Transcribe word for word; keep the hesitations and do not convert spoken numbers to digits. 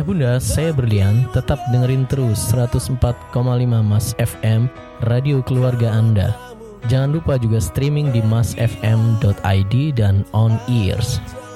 Bunda, saya Berlian. Tetap dengerin terus seratus empat koma lima Mas F M, radio keluarga Anda. Jangan lupa juga streaming di mas f m dot i d dan on ears.